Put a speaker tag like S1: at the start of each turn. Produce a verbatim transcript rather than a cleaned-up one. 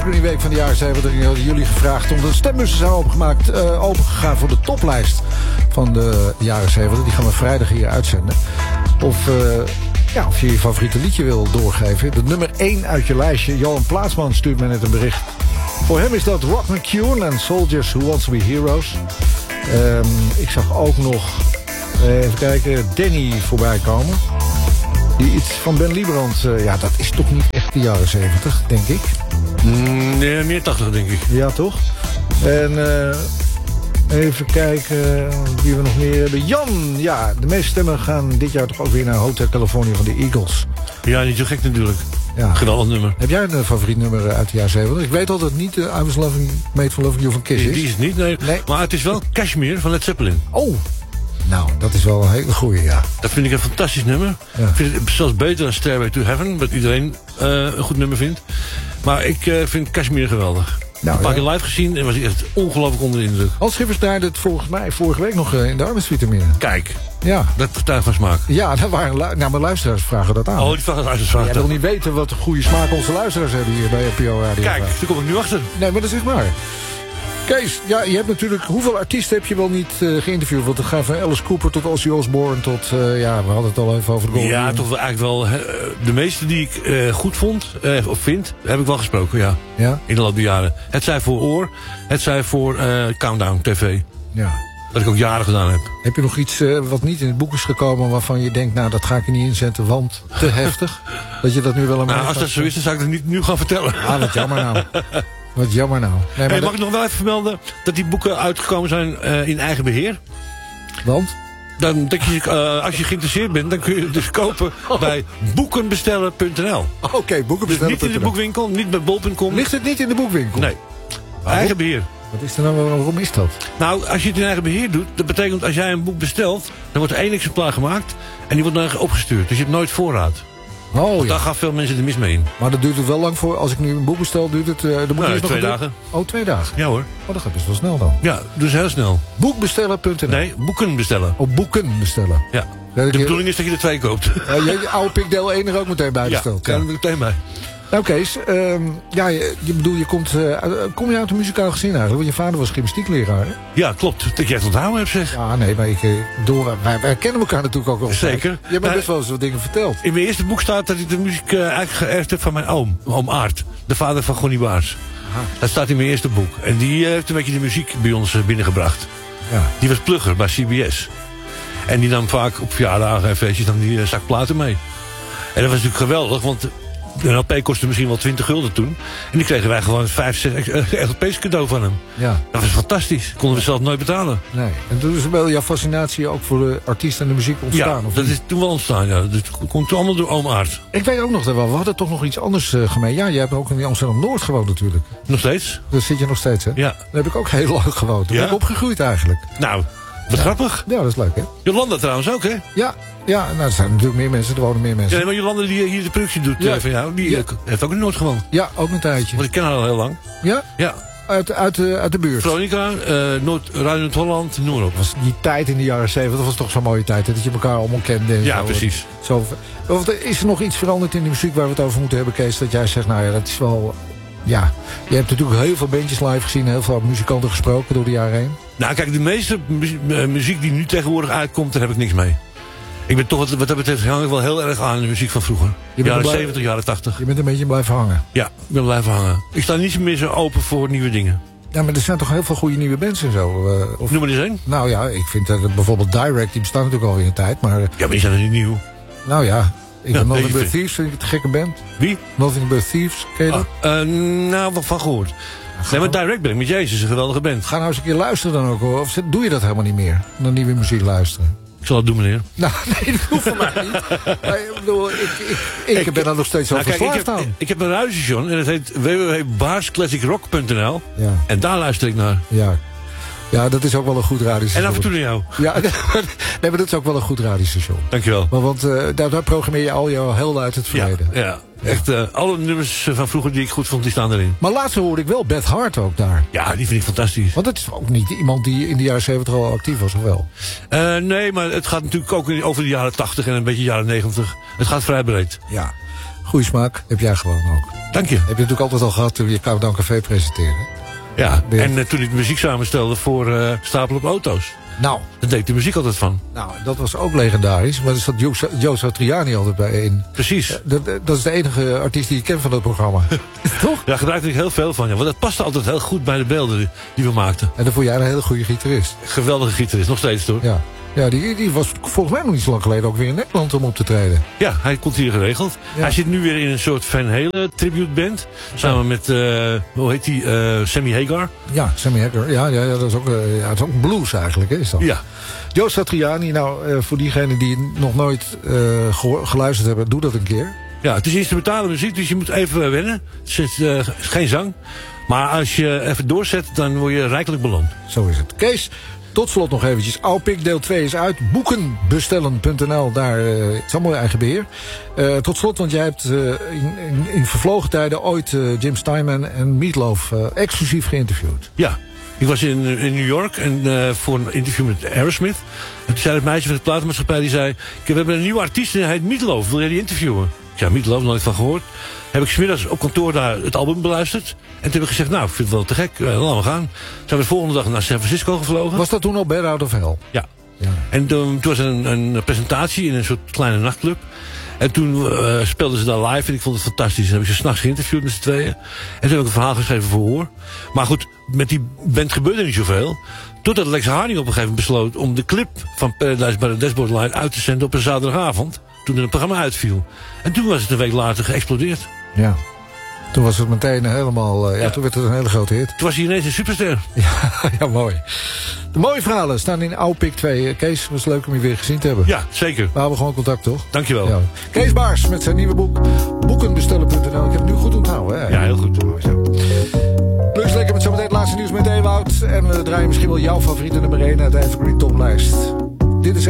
S1: In die week van de jaren zeventig hadden jullie gevraagd om de stembussen zijn opengemaakt, uh, opengegaan voor de toplijst van de jaren zeventig. Die gaan we vrijdag hier uitzenden. Of, uh, ja, of je je favoriete liedje wil doorgeven. De nummer één uit je lijstje. Johan Plaatsman stuurt mij net een bericht. Voor hem is dat Rock McCune en Soldiers Who Want to Be Heroes. Um, ik zag ook nog, uh, even kijken, Danny voorbij komen. Die iets van Ben Liebrand, uh, ja, dat is toch niet echt de jaren zeventig, denk ik.
S2: Mm, nee, meer tachtig, denk ik.
S1: Ja, toch? En uh, even kijken wie we nog meer hebben. Jan, ja, de meeste stemmen gaan dit jaar toch ook weer naar Hotel California van de Eagles.
S2: Ja, niet zo gek natuurlijk.
S1: Ja.
S2: Geweldig nummer.
S1: Heb jij een favoriet nummer uit de jaren zeventig? Ik weet al dat het niet uh, I Was Loving, Made for Loving You van Kiss is.
S2: Die is het niet, nee. nee. Maar het is wel Kashmir van Led Zeppelin.
S1: Oh, nou, dat is wel een hele goeie, ja.
S2: Dat vind ik een fantastisch nummer. Ja. Ik vind het zelfs beter dan Stairway to Heaven, wat iedereen uh, een goed nummer vindt. Maar ik uh, vind Kashmir geweldig. Nou, een paar keer ja. live gezien en was ik echt ongelooflijk onder de indruk.
S1: Hans Schippers draaide het volgens mij vorige week nog uh, in de arbeidsvitamine.
S2: Kijk,
S1: ja.
S2: Dat getuigt van smaak.
S1: Ja, daar waren lu- nou, mijn luisteraars vragen dat aan.
S2: Oh, die vragen luisteraars.
S1: Jij wil niet weten wat goede smaak onze luisteraars hebben hier bij N P O Radio.
S2: Kijk, daar kom ik nu achter.
S1: Nee, maar dat is echt maar. Kees, ja, je hebt natuurlijk... Hoeveel artiesten heb je wel niet uh, geïnterviewd? Want het gaat van Alice Cooper tot Ozzy Osbourne tot... Uh, ja, we hadden het al even over de Golden.
S2: Ja, toch wel eigenlijk wel... Uh, de meeste die ik uh, goed vond, uh, of vind, heb ik wel gesproken, ja.
S1: Ja?
S2: In de loop der jaren. Het zij voor Oor, het zij voor uh, Countdown T V.
S1: Ja.
S2: Dat ik ook jaren gedaan heb.
S1: Heb je nog iets uh, wat niet in het boek is gekomen waarvan je denkt... nou, dat ga ik er niet inzetten, want te heftig? Dat je dat nu wel een...
S2: Nou, als dat zo is, dan zou ik het niet nu gaan vertellen.
S1: Ah, wat jammer nou. Wat jammer nou. Nee, maar
S2: hey, mag
S1: dat...
S2: ik nog wel even vermelden dat die boeken uitgekomen zijn uh, in eigen beheer?
S1: Want?
S2: Dan, dat je, uh, als je geïnteresseerd bent, dan kun je het dus kopen oh. bij boekenbestellen punt n l.
S1: Oké, okay, boekenbestellen.
S2: Dus niet in de boekwinkel, niet bij bol punt com.
S1: Ligt het niet in de boekwinkel?
S2: Nee. Waarom? Eigen beheer.
S1: Wat is er nou, waarom is dat?
S2: Nou, als je het in eigen beheer doet, dat betekent als jij een boek bestelt, dan wordt er één exemplaar gemaakt en die wordt dan opgestuurd. Dus je hebt nooit voorraad.
S1: Oh, ja.
S2: Daar gaan veel mensen er mis mee in.
S1: Maar dat duurt het wel lang voor. Als ik nu een boek bestel, duurt het... Uh, de
S2: nou,
S1: nog
S2: twee dagen.
S1: Oh, twee dagen?
S2: Ja hoor.
S1: Oh, dat gaat best wel snel dan.
S2: Ja, dus heel snel.
S1: Boekbestellen punt n l.
S2: Nee, boeken bestellen.
S1: Oh, boeken bestellen.
S2: Ja. De je... bedoeling is dat je er twee koopt.
S1: Uh, je, je oude pikdeel één er ook meteen bij bestelt.
S2: Ja, daar er meteen bij.
S1: Nou Kees, um, ja, je, je bedoel, je komt, uh, kom je uit een muzikaal gezin eigenlijk? Want je vader was gymnastiekleraar, hè?
S2: Ja, klopt. Dat jij het onthouden hebt, zeg.
S1: Ja, nee, maar ik, door, wij, wij kennen elkaar natuurlijk ook wel.
S2: Zeker.
S1: Je hebt nou, best wel eens wat dingen verteld.
S2: In mijn eerste boek staat dat ik de muziek uh, eigenlijk geërfd heb van mijn oom. Oom Aart, de vader van Gonnie Baars. Aha. Dat staat in mijn eerste boek. En die uh, heeft een beetje de muziek bij ons uh, binnengebracht.
S1: Ja.
S2: Die was plugger bij C B S. En die nam vaak op verjaardagen en feestjes dan die uh, zak platen mee. En dat was natuurlijk geweldig, want... Een L P kostte misschien wel twintig gulden toen. En die kregen wij gewoon vijf, zes L P's cadeau van hem.
S1: Ja.
S2: Dat was fantastisch. Konden we zelf nooit betalen.
S1: Nee. En toen is wel jouw fascinatie ook voor de artiest en de muziek ontstaan?
S2: Ja,
S1: of
S2: dat
S1: niet?
S2: is toen wel ontstaan. Ja. Dat komt toen allemaal door oom Aart.
S1: Ik weet ook nog dat we, we hadden toch nog iets anders uh, gemeen. Ja, jij hebt ook in Amsterdam-Noord gewoond natuurlijk.
S2: Nog steeds?
S1: Daar zit je nog steeds, hè?
S2: Ja.
S1: Daar heb ik ook heel lang gewoond. Daar
S2: ja?
S1: ben ik opgegroeid eigenlijk.
S2: Nou, wat ja. grappig.
S1: Ja, dat is leuk, hè?
S2: Jolanda trouwens ook, hè?
S1: Ja. Ja, nou, er zijn natuurlijk meer mensen, er wonen meer mensen.
S2: Ja, maar Jolanda die hier de productie doet ja. uh, van jou, die ja. heeft ook in Noord gewoond.
S1: Ja, ook een tijdje.
S2: Want ik ken haar al heel lang.
S1: Ja?
S2: Ja.
S1: Uit, uit, uh, uit de buurt.
S2: Veronica, uh, Noord, Ruin-Holland, noem maar op.
S1: Was die tijd in de jaren zeventig was toch zo'n mooie tijd, hè? Dat je elkaar allemaal kende. En
S2: ja,
S1: zo.
S2: precies.
S1: Zo, is er nog iets veranderd in de muziek waar we het over moeten hebben, Kees? Dat jij zegt, nou ja, dat is wel... Ja, je hebt natuurlijk heel veel bandjes live gezien, heel veel muzikanten gesproken door de jaren heen.
S2: Nou, kijk, de meeste mu- muziek die nu tegenwoordig uitkomt, daar heb ik niks mee. Ik ben toch, wat, wat dat betreft, hang ik wel heel erg aan de muziek van vroeger. Je jaren blij... zeventig, jaren tachtig.
S1: Je bent een beetje blijven hangen.
S2: Ja, ik ben blijven hangen. Ik sta niet meer zo open voor nieuwe dingen.
S1: Ja, maar er zijn toch heel veel goede nieuwe bands en zo. Uh, of...
S2: Noem maar eens één.
S1: Nou ja, ik vind dat bijvoorbeeld Direct, die bestaan natuurlijk alweer een tijd, maar... Uh...
S2: Ja, maar die zijn er niet nieuw.
S1: Nou ja, ik
S2: ja,
S1: heb Nothing But Thieves, vind ik het een gekke band.
S2: Wie?
S1: Nothing But Thieves, ken je dat?
S2: Ah, uh, nou, wat van gehoord. Ja, nee, maar Direct ben ik met Jezus, een geweldige band.
S1: Ga nou eens een keer luisteren dan ook, hoor. Of doe je dat helemaal niet meer? Naar nieuwe muziek luisteren?
S2: Ik zal het doen, meneer.
S1: Nou, nee, dat hoeft voor mij niet. Maar, ik bedoel, ik, ik, ik, ik ben daar nog steeds
S2: nou,
S1: over
S2: verslaafd
S1: ik heb,
S2: aan. Ik heb een radiostation en het heet w w w punt baars classic rock punt n l.
S1: Ja.
S2: En daar luister ik naar.
S1: Ja. Ja, dat is ook wel een goed radiostation.
S2: En af en toe naar jou.
S1: Ja, nee, maar dat is ook wel een goed radiostation.
S2: Dankjewel.
S1: Maar want uh, daar, daar programmeer je al jouw helden uit het verleden.
S2: Ja, ja. Echt, uh, alle nummers van vroeger die ik goed vond, die staan erin.
S1: Maar laatst hoorde ik wel Beth Hart ook daar.
S2: Ja, die vind ik fantastisch.
S1: Want het is ook niet iemand die in de jaren zeventig al actief was, of wel?
S2: Uh, nee, maar het gaat natuurlijk ook over de jaren tachtig en een beetje jaren negentig. Het gaat vrij breed.
S1: Ja. Goeie smaak, heb jij gewoon ook.
S2: Dank je.
S1: Heb je natuurlijk altijd al gehad toen je Countdown Café presenteerde.
S2: Ja, en uh, toen ik de muziek samenstelde voor uh, Stapel op auto's.
S1: Nou.
S2: Daar deed ik de muziek altijd van.
S1: Nou, dat was ook legendarisch. Maar er zat Joe, Joe Satriani altijd bij in.
S2: Precies.
S1: Uh, dat, dat is de enige artiest die ik ken van dat programma. Toch?
S2: Daar gebruikte ik heel veel van. Ja, want dat paste altijd heel goed bij de beelden die, die we maakten.
S1: En dan vond jij een hele goede gitarist.
S2: Geweldige gitarist, nog steeds hoor.
S1: Ja. Ja, die, die was volgens mij nog niet zo lang geleden ook weer in Nederland om op te treden.
S2: Ja, hij komt hier geregeld. Ja. Hij zit nu weer in een soort Van Halen tribute band. Samen met, uh, hoe heet die, uh, Sammy Hagar.
S1: Ja, Sammy Hagar. Ja, ja, ja, dat is ook, uh, ja, dat is ook blues eigenlijk, hè, is dat?
S2: Ja.
S1: Joe Satriani, nou, uh, voor diegenen die nog nooit uh, geluisterd hebben, doe dat een keer.
S2: Ja, het is instrumentale muziek, dus je moet even wennen. Het is uh, geen zang. Maar als je even doorzet, dan word je rijkelijk beloond.
S1: Zo is het. Kees, tot slot nog eventjes. Aupik deel twee is uit. boekenbestellen punt n l. Daar uh, is allemaal je eigen beheer. Uh, tot slot, want jij hebt uh, in, in, in vervlogen tijden ooit uh, Jim Steinman en Meatloaf uh, exclusief geïnterviewd.
S2: Ja, ik was in, in New York en uh, voor een interview met Aerosmith. En toen zei het meisje van de platenmaatschappij, die zei: we hebben een nieuwe artiest en hij heet Meatloaf. Wil jij die interviewen? Ja, Meatloaf, nooit van gehoord. Heb ik 's middags op kantoor daar het album beluisterd. En toen heb ik gezegd, nou, ik vind het wel te gek. Uh, laten we gaan. Zijn we de volgende dag naar San Francisco gevlogen.
S1: Was dat toen al Bad Out of Hell?
S2: Ja. ja. En toen, toen was er een, een presentatie in een soort kleine nachtclub. En toen uh, speelden ze daar live en ik vond het fantastisch. En heb ik ze 's nachts geïnterviewd met z'n tweeën. En toen heb ik een verhaal geschreven voor Hoor. Maar goed, met die band gebeurde niet zoveel. Totdat Lex Harding op een gegeven moment besloot om de clip van Paradise by the Dashboard Line uit te zenden op een zaterdagavond. Toen er een programma uitviel. En toen was het een week later geëxplodeerd.
S1: Ja. Toen was het meteen helemaal... Uh, ja, ja, toen werd het een hele grote hit.
S2: Toen was hij ineens een superster.
S1: Ja, ja, mooi. De mooie verhalen staan in Aupik twee. Kees, was leuk om je weer gezien te hebben.
S2: Ja, zeker.
S1: We houden gewoon contact, toch?
S2: Dankjewel.
S1: Ja. Kees Baars met zijn nieuwe boek boekenbestellen punt n l. Ik heb het nu goed onthouden, hè?
S2: Ja, heel goed.
S1: Plus lekker met zometeen het laatste nieuws met Ewout. En we draaien misschien wel jouw favoriete nummer één uit de Evergreen Toplijst. Dit is